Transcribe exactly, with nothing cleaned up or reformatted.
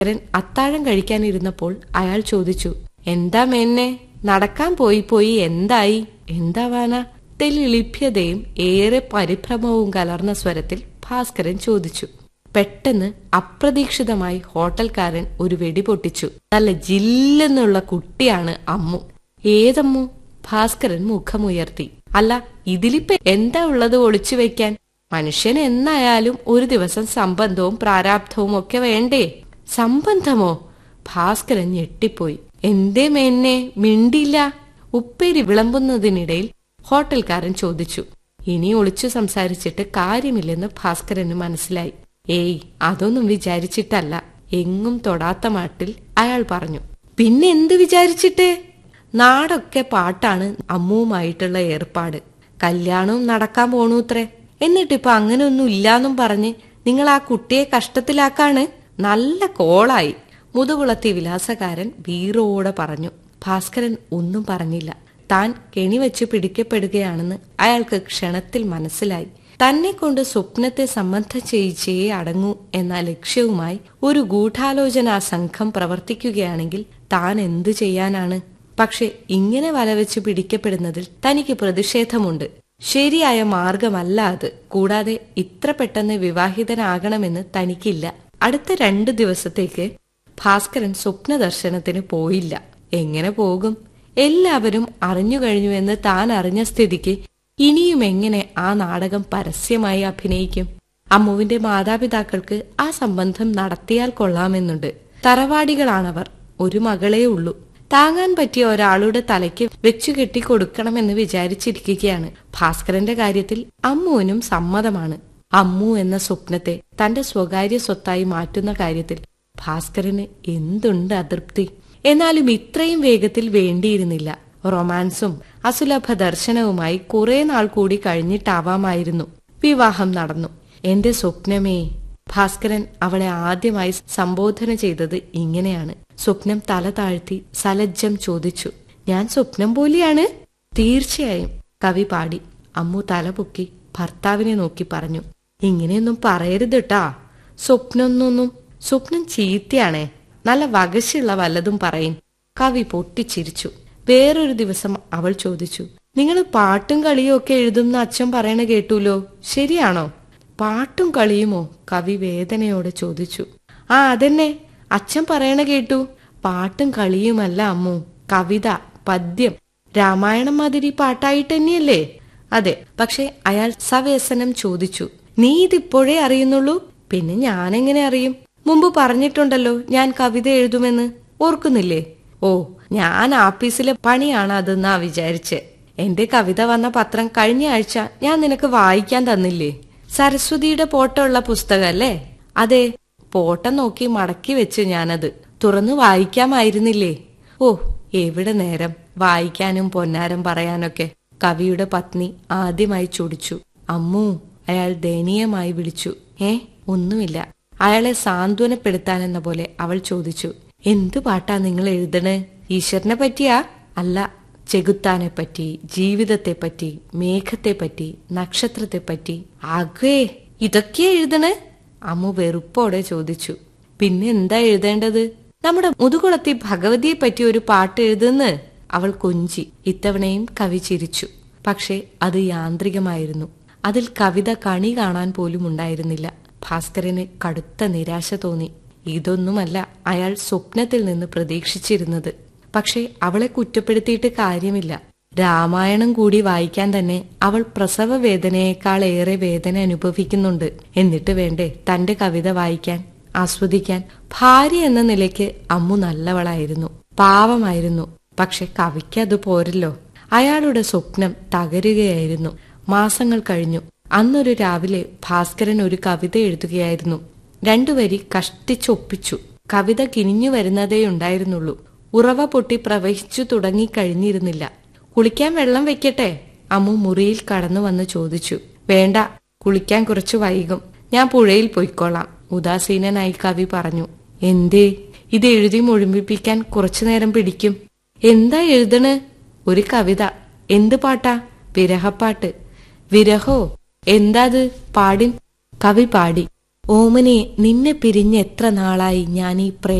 അത്താഴം കഴിക്കാനിരുന്നപ്പോൾ അയാൾ ചോദിച്ചു, എന്താ മേന്നെ, നടക്കാൻ പോയി പോയി എന്തായി? എന്താവാനാ? തെളിലിഭ്യതയും ഏറെ പരിഭ്രമവും കലർന്ന സ്വരത്തിൽ ഭാസ്കരൻ ചോദിച്ചു. പെട്ടെന്ന് അപ്രതീക്ഷിതമായി ഹോട്ടൽക്കാരൻ ഒരു വെടി പൊട്ടിച്ചു. നല്ല ജില്ലെന്നുള്ള കുട്ടിയാണ് അമ്മു. ഏതമ്മു? ഭാസ്കരൻ മുഖമുയർത്തി. അല്ല, ഇതിലിപ്പ എന്താ ഉള്ളത് ഒളിച്ചു വെക്കാൻ? മനുഷ്യൻ എന്നായാലും ഒരു ദിവസം സംബന്ധവും പ്രാരാബ്ധവും ഒക്കെ വേണ്ടേ? സംബന്ധമോ? ഭാസ്കരൻ ഞെട്ടിപ്പോയി. എന്തേ മേന്നെ മിണ്ടില്ല? ഉപ്പേരി വിളമ്പുന്നതിനിടയിൽ ഹോട്ടൽക്കാരൻ ചോദിച്ചു. ഇനി ഒളിച്ചു സംസാരിച്ചിട്ട് കാര്യമില്ലെന്ന് ഭാസ്കരന് മനസ്സിലായി. ഏയ്, അതൊന്നും വിചാരിച്ചിട്ടല്ല, എങ്ങും തൊടാത്ത മട്ടിൽ അയാൾ പറഞ്ഞു. പിന്നെ എന്ത് വിചാരിച്ചിട്ട്? നാടൊക്കെ പാട്ടാണ് അമ്മുവുമായിട്ടുള്ള ഏർപ്പാട്. കല്യാണവും നടക്കാൻ പോണൂത്രേ. എന്നിട്ടിപ്പൊ അങ്ങനെയൊന്നും ഇല്ലാന്നും പറഞ്ഞ് നിങ്ങൾ ആ കുട്ടിയെ കഷ്ടത്തിലാക്കാണ്. നല്ല കോളായി, മുതുകുളത്തി വിലാസകാരൻ വീറോടെ പറഞ്ഞു. ഭാസ്കരൻ ഒന്നും പറഞ്ഞില്ല. താൻ കെണിവെച്ച് പിടിക്കപ്പെടുകയാണെന്ന് അയാൾക്ക് ക്ഷണത്തിൽ മനസ്സിലായി. തന്നെ കൊണ്ട് സ്വപ്നത്തെ സംബന്ധം ചെയ്യിച്ചേ അടങ്ങൂ എന്ന ലക്ഷ്യവുമായി ഒരു ഗൂഢാലോചനാ സംഘം പ്രവർത്തിക്കുകയാണെങ്കിൽ താൻ എന്തു ചെയ്യാനാണ്? പക്ഷെ ഇങ്ങനെ വലവെച്ച് പിടിക്കപ്പെടുന്നതിൽ തനിക്ക് പ്രതിഷേധമുണ്ട്. ശരിയായ മാർഗമല്ല അത്. കൂടാതെ ഇത്ര പെട്ടെന്ന് വിവാഹിതനാകണമെന്ന് തനിക്കില്ല. അടുത്ത രണ്ടു ദിവസത്തേക്ക് ഭാസ്കരൻ സ്വപ്ന ദർശനത്തിന് പോയില്ല. എങ്ങനെ പോകും? എല്ലാവരും അറിഞ്ഞു കഴിഞ്ഞുവെന്ന് താൻ അറിഞ്ഞ സ്ഥിതിക്ക് ഇനിയും എങ്ങനെ ആ നാടകം പരസ്യമായി അഭിനയിക്കും? അമ്മുവിന്റെ മാതാപിതാക്കൾക്ക് ആ സംബന്ധം നടത്തിയാൽ കൊള്ളാമെന്നുണ്ട്. തറവാടികളാണവർ. ഒരു മകളേ ഉള്ളൂ. താങ്ങാൻ പറ്റിയ ഒരാളുടെ തലയ്ക്ക് വെച്ചു കെട്ടി കൊടുക്കണമെന്ന് വിചാരിച്ചിരിക്കുകയാണ്. ഭാസ്കരന്റെ കാര്യത്തിൽ അമ്മുവിനും സമ്മതമാണ്. അമ്മു എന്ന സ്വപ്നത്തെ തന്റെ സ്വകാര്യ സ്വത്തായി മാറ്റുന്ന കാര്യത്തിൽ ഭാസ്കരന് എന്തുണ്ട് അതൃപ്തി? എന്നാലും ഇത്രയും വേഗത്തിൽ വേണ്ടിയിരുന്നില്ല. റൊമാൻസും അസുലഭ ദർശനവുമായി കുറെ നാൾ കൂടി കഴിഞ്ഞിട്ടാവാമായിരുന്നു. വിവാഹം നടന്നു. എന്റെ സ്വപ്നമേ. ഭാസ്കരൻ അവളെ ആദ്യമായി സംബോധന ചെയ്തത് ഇങ്ങനെയാണ്. സ്വപ്നം തല താഴ്ത്തി സലജ്ജം ചോദിച്ചു, ഞാൻ സ്വപ്നം പോലെയാണ്? തീർച്ചയായും, കവി പാടി. അമ്മു തലപൊക്കി ഭർത്താവിനെ നോക്കി പറഞ്ഞു, ഇങ്ങനെയൊന്നും പറയരുതട്ടാ. സ്വപ്നൊന്നൊന്നും. സ്വപ്നം ചീത്തയാണേ. നല്ല വകശുള്ള വല്ലതും പറയും. കവി പൊട്ടിച്ചിരിച്ചു. വേറൊരു ദിവസം അവൾ ചോദിച്ചു, നിങ്ങൾ പാട്ടും കളിയും ഒക്കെ എഴുതുന്ന അച്ഛൻ പറയണ കേട്ടൂലോ, ശരിയാണോ? പാട്ടും കളിയുമോ? കവി വേദനയോടെ ചോദിച്ചു. ആ അതെന്നെ, അച്ഛൻ പറയണ കേട്ടു. പാട്ടും കളിയുമല്ല അമ്മു, കവിത, പദ്യം, രാമായണം മാതിരി പാട്ടായിട്ട് തന്നെയല്ലേ? അതെ. പക്ഷെ അയാൾ സവേസനം ചോദിച്ചു, നീ ഇതിപ്പോഴേ അറിയുന്നുള്ളൂ? പിന്നെ ഞാനെങ്ങനെ അറിയും? മുമ്പ് പറഞ്ഞിട്ടുണ്ടല്ലോ ഞാൻ കവിത എഴുതുമെന്ന്, ഓർക്കുന്നില്ലേ? ഓ, ഞാൻ ആഫീസിലെ പണിയാണ് അതെന്നാ വിചാരിച്ച്. എന്റെ കവിത വന്ന പത്രം കഴിഞ്ഞ ആഴ്ച ഞാൻ നിനക്ക് വായിക്കാൻ തന്നില്ലേ? സരസ്വതിയുടെ ഫോട്ടോ ഉള്ള പുസ്തകല്ലേ? അതെ. ഫോട്ടോ നോക്കി മടക്കി വെച്ച് ഞാനത്. തുറന്നു വായിക്കാമായിരുന്നില്ലേ? ഓ, എവിടെ നേരം വായിക്കാനും പൊന്നാരം പറയാനൊക്കെ. കവിയുടെ പത്നി ആദ്യമായി ചൊടിച്ചു. അമ്മൂ, അയാൾ ദയനീയമായി വിളിച്ചു. ഏ ഒന്നുമില്ല. അയാളെ സാന്ത്വനപ്പെടുത്താനെന്ന പോലെ അവൾ ചോദിച്ചു, എന്തു പാട്ടാ നിങ്ങൾ എഴുതണേ? ഈശ്വരനെ പറ്റിയാ? അല്ല, ചെകുത്താനെ പറ്റി, ജീവിതത്തെ പറ്റി, മേഘത്തെ പറ്റി, നക്ഷത്രത്തെ പറ്റി. ആകേ ഇതൊക്കെ എഴുതണേ? അമ്മു വെറുപ്പോടെ ചോദിച്ചു. പിന്നെ എന്താ എഴുതേണ്ടത്? നമ്മുടെ മുതുകുളത്തി ഭഗവതിയെ പറ്റി ഒരു പാട്ട് എഴുതുന്ന്. അവൾ കൊഞ്ചി. ഇത്തവണയും കവി ചിരിച്ചു. പക്ഷെ അത് യാന്ത്രികമായിരുന്നു. അതിൽ കവിത കണി കാണാൻ പോലും ഉണ്ടായിരുന്നില്ല. ഭാസ്കരന് കടുത്ത നിരാശ തോന്നി. ഇതൊന്നുമല്ല അയാൾ സ്വപ്നത്തിൽ നിന്ന് പ്രതീക്ഷിച്ചിരുന്നത്. പക്ഷെ അവളെ കുറ്റപ്പെടുത്തിയിട്ട് കാര്യമില്ല. രാമായണം കൂടി വായിക്കാൻ തന്നെ അവൾ പ്രസവ വേദനയേക്കാൾ ഏറെ വേദന അനുഭവിക്കുന്നുണ്ട്. എന്നിട്ട് വേണ്ടേ തന്റെ കവിത വായിക്കാൻ, ആസ്വദിക്കാൻ? ഭാര്യ എന്ന നിലയ്ക്ക് അമ്മു നല്ലവളായിരുന്നു, പാവമായിരുന്നു. പക്ഷെ കവിക്ക് അത് പോരല്ലോ. അയാളുടെ സ്വപ്നം തകരുകയായിരുന്നു. മാസങ്ങൾ കഴിഞ്ഞു. അന്നൊരു രാവിലെ ഭാസ്കരൻ ഒരു കവിത എഴുതുകയായിരുന്നു. രണ്ടുവരി കഷ്ടിച്ചൊപ്പിച്ചു. കവിത കിനിഞ്ഞു വരുന്നതേ ഉണ്ടായിരുന്നുള്ളൂ. ഉറവ പൊട്ടി പ്രവഹിച്ചു തുടങ്ങിക്കഴിഞ്ഞിരുന്നില്ല. കുളിക്കാൻ വെള്ളം വെക്കട്ടെ? അമ്മു മുറിയിൽ കടന്നു വന്ന് ചോദിച്ചു. വേണ്ട, കുളിക്കാൻ കുറച്ചു വൈകും, ഞാൻ പുഴയിൽ പോയിക്കോളാം, ഉദാസീനനായി കവി പറഞ്ഞു. എന്തേ? ഇത് എഴുതി മുഴുമിപ്പിക്കാൻ കുറച്ചു നേരം പിടിക്കും. എന്താ എഴുതണ്? ഒരു കവിത. എന്ത് പാട്ടാ? വിരഹപ്പാട്ട്. വിരഹോ? എന്താത്? പാടിൻ. കവി പാടി. ഓമനെ, നിന്നെ പിരിഞ്ഞ് എത്ര നാളായി ഞാൻ ഈ